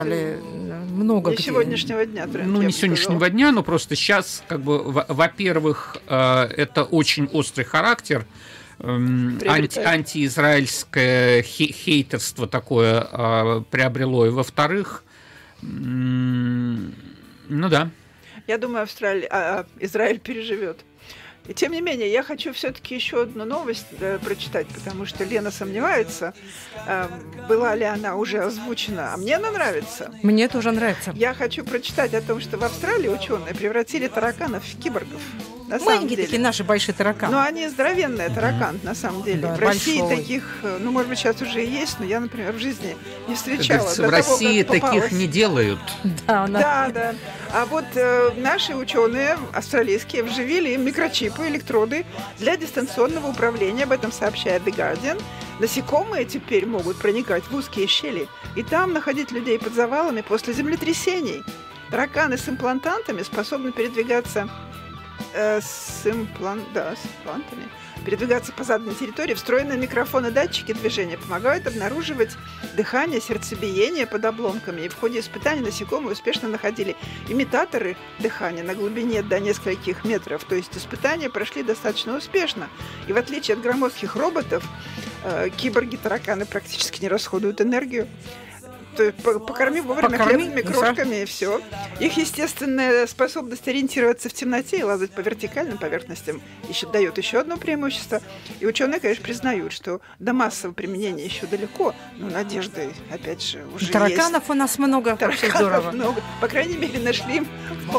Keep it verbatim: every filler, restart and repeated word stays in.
Много не где. сегодняшнего дня тренд, Ну, я не бы сегодняшнего сказала. дня, но просто сейчас, как бы, во- во-первых, э, это очень острый характер, эм, анти- Приобретает. антиизраильское хе- хейтерство такое э, приобрело, и во-вторых, м, ну да. Я думаю, Австралия, а, а, Израиль переживет. И тем не менее, я хочу все-таки еще одну новость э, прочитать, потому что Лена сомневается, э, была ли она уже озвучена, а мне она нравится. Мне тоже нравится. Я хочу прочитать о том, что в Австралии ученые превратили тараканов в киборгов. На самом Маленькие деле. такие наши большие тараканы. Но они здоровенные таракан, на самом деле. Да, в России большой. таких, э, ну, может быть, сейчас уже и есть, но я, например, в жизни не Как встречала. говорится, до в того, России как попалась. таких не делают. Да, она- Да, да. А вот э, наши ученые австралийские вживили им микрочипы, электроды для дистанционного управления. Об этом сообщает The Guardian. Насекомые теперь могут проникать в узкие щели и там находить людей под завалами после землетрясений. Тараканы с имплантантами способны передвигаться э, с, имплан... да, с имплантами. Передвигаться по заданной территории. Встроенные микрофоны, датчики движения помогают обнаруживать дыхание, сердцебиение под обломками. И в ходе испытаний насекомые успешно находили имитаторы дыхания на глубине до нескольких метров. То есть испытания прошли достаточно успешно. И в отличие от громоздких роботов, э, киборги-тараканы практически не расходуют энергию. То есть по- покорми вовремя Покорми, хлебными и крошками, и все. Их естественная способность ориентироваться в темноте и лазать по вертикальным поверхностям еще дает еще одно преимущество. И ученые, конечно, признают, что до массового применения еще далеко, но надежды, опять же, уже Тараканов у нас много, есть. вообще Тараканов здорово. много. По крайней мере, нашли